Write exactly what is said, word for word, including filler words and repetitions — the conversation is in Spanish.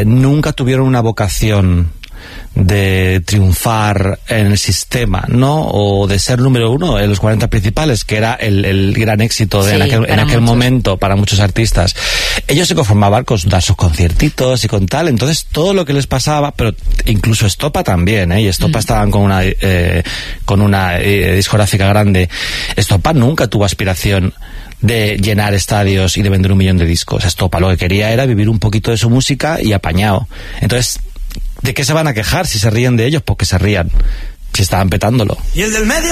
eh, nunca tuvieron una vocación de triunfar en el sistema, ¿no? O de ser número uno en los cuarenta principales, que era el, el gran éxito de sí, en aquel, en aquel momento para muchos artistas. Ellos se conformaban con dar sus conciertitos y con tal, entonces todo lo que les pasaba, pero incluso Estopa también, ¿eh? Y Estopa mm. estaban con una eh, con una eh, discográfica grande. Estopa nunca tuvo aspiración de llenar estadios y de vender un millón de discos. Estopa lo que quería era vivir un poquito de su música y apañado. Entonces, ¿de qué se van a quejar si se ríen de ellos? Pues que se rían, si estaban petándolo. Y el del medio